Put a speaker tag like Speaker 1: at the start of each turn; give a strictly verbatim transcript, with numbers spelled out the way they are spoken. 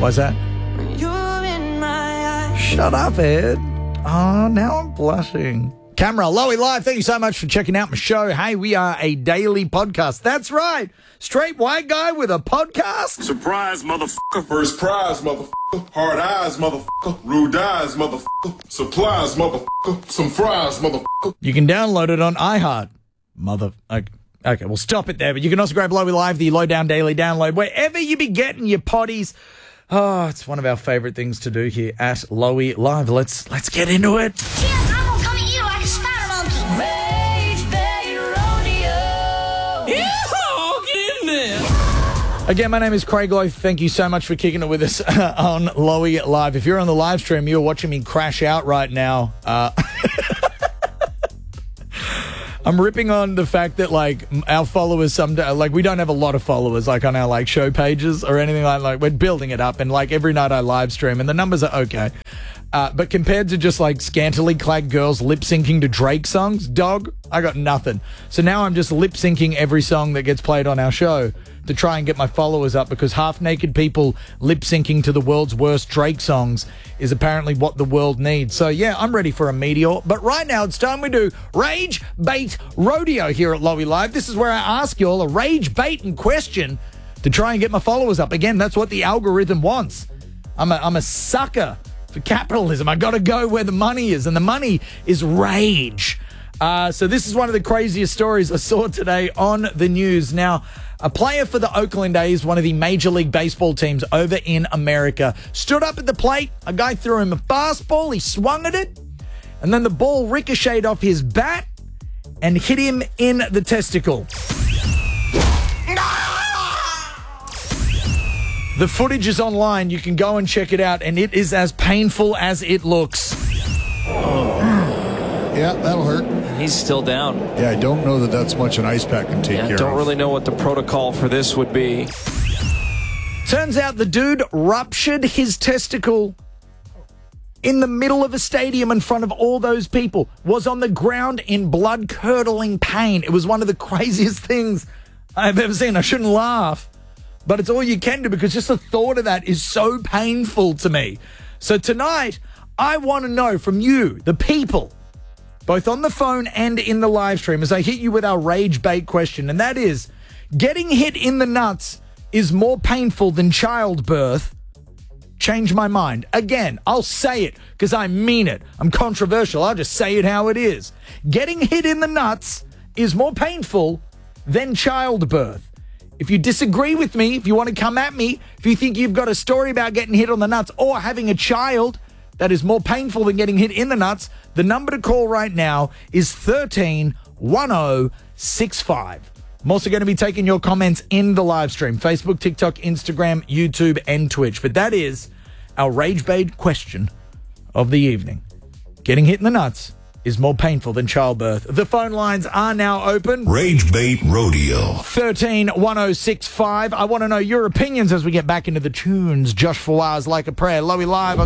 Speaker 1: Why's that?
Speaker 2: You're in my eyes.
Speaker 1: Shut up, Ed. Oh, now I'm blushing. Camera, Lowy Live, thank you so much for checking out my show. Hey, we are a daily podcast. That's right. Straight white guy with a podcast.
Speaker 3: Surprise, motherfucker.
Speaker 4: First prize, motherfucker. Hard eyes, motherfucker. Rude eyes, motherfucker. Supplies, motherfucker. Some fries, motherfucker.
Speaker 1: You can download it on iHeart. Mother... Okay, okay, we'll stop it there. But you can also grab Lowy Live, the Lowdown Daily Download, wherever you be getting your potties. Oh, it's one of our favorite things to do here at Lowy Live. Let's, let's get into it. Again, my name is Craig Lowe. Thank you so much for kicking it with us uh, on Lowy Live. If you're on the live stream, you're watching me crash out right now. Uh, I'm ripping on the fact that, like, our followers, some like, we don't have a lot of followers, like, on our, like, show pages or anything like that. Like, we're building it up, and, like, every night I live stream, and the numbers are okay. Uh, but compared to just, like, scantily clad girls lip-syncing to Drake songs, dog, I got nothing. So now I'm just lip-syncing every song that gets played on our show to try and get my followers up, because half-naked people lip-syncing to the world's worst Drake songs is apparently what the world needs. So, yeah, I'm ready for a meteor. But right now, it's time we do Rage Bait Rodeo here at Lowy Live. This is where I ask you all a rage baiting question to try and get my followers up. Again, that's what the algorithm wants. I'm a, I'm a sucker for capitalism. I got to go where the money is, and the money is rage. Uh, so this is one of the craziest stories I saw today on the news. Now, a player for the Oakland A's, one of the Major League Baseball teams over in America, stood up at the plate. A guy threw him a fastball. He swung at it, and then the ball ricocheted off his bat and hit him in the testicle. The footage is online. You can go and check it out, and it is as painful as it looks.
Speaker 5: Yeah, that'll hurt.
Speaker 6: He's still down.
Speaker 5: Yeah, I don't know that that's much an ice pack can take
Speaker 6: yeah,
Speaker 5: care
Speaker 6: don't
Speaker 5: of.
Speaker 6: really know what the protocol for this would be.
Speaker 1: Turns out the dude ruptured his testicle in the middle of a stadium in front of all those people, was on the ground in blood-curdling pain. It was one of the craziest things I've ever seen. I shouldn't laugh, but it's all you can do, because just the thought of that is so painful to me. So tonight, I want to know from you, the people, both on the phone and in the live stream, as I hit you with our rage bait question, and that is, getting hit in the nuts is more painful than childbirth. Change my mind. Again, I'll say it because I mean it. I'm controversial. I'll just say it how it is. Getting hit in the nuts is more painful than childbirth. If you disagree with me, if you want to come at me, if you think you've got a story about getting hit on the nuts or having a child that is more painful than getting hit in the nuts, the number to call right now is thirteen one oh six five. I'm also going to be taking your comments in the live stream, Facebook, TikTok, Instagram, YouTube, and Twitch. But that is our rage bait question of the evening. Getting hit in the nuts is more painful than childbirth. The phone lines are now open.
Speaker 7: Rage Bait Rodeo.
Speaker 1: thirteen one oh six five. I want to know your opinions as we get back into the tunes. Josh Fawaz, Like a Prayer, Lowy Live.